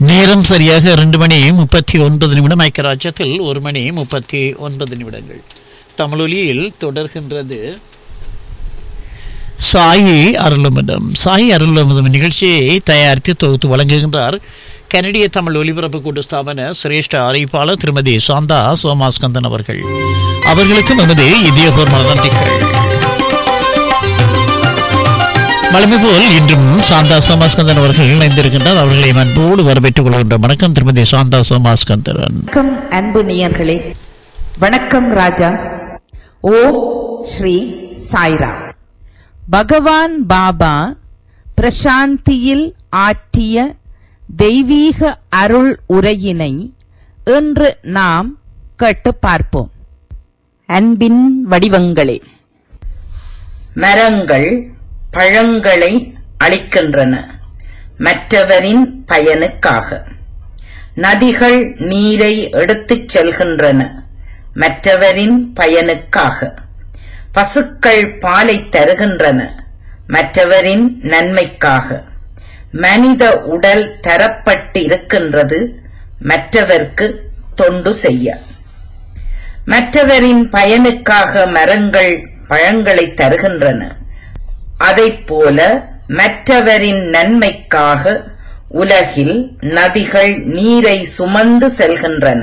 நேரம் சரியாக 2:39 ஐக்கியராஜ்யத்தில் 1:39. தமிழொலியில் தொடர்கின்றது சாயி அருளமதம். சாயி அருளமதம் நிகழ்ச்சியை தயாரித்து தொகுத்து வழங்குகின்றார் கனடிய தமிழ் ஒலிபரப்பு கூட்டு ஸ்தாபன சிரேஷ்ட அறிவிப்பாளர் திருமதி சாந்தா சோமாஸ்கந்தன் அவர்கள். அவர்களுக்கு நமது இதயபூர்வமான நன்றிகள். வழமை போல் இன்றும் சாந்தா சோமாஸ்கந்தன் அவர்கள் இணைந்திருக்கின்றார். அவர்களை அன்போடு வரவேற்றுக் கொள்கின்றோம். வணக்கம் திருமதி சாந்தா சோமாஸ்கந்தன். வணக்கம் அன்பு நேயர்களே. வணக்கம் ராஜா. ஓம் ஸ்ரீ சாய்ராம். பகவான் பாபா பிரசாந்தியில் ஆற்றிய தெய்வீக அருள் உரையினை இன்று நாம் கேட்டு பார்ப்போம். அன்பின் வடிவங்களே, மரங்கள் பழங்களை அளிக்கின்றன மற்றவரின் பயனுக்காக. நதிகள் நீரை எடுத்துச் செல்கின்றன மற்றவரின் பயனுக்காக. பசுக்கள் பாலை தருகின்றன மற்றவரின் நன்மைக்காக. மனித உடல் தரப்பட்டு இருக்கின்றது மற்றவர்க்கு தொண்டு செய்ய. மற்றவரின் பயனுக்காக மரங்கள் பழங்களை தருகின்றன. அதைப்போல மற்றவரின் நன்மைக்காக உலகில் நதிகள் நீரை சுமந்து செல்கின்றன.